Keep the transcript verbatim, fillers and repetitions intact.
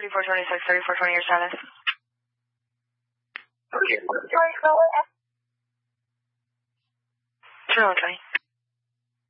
thirty-four twenty-six, thirty-four twenty, your status. Okay. Turn on twenty.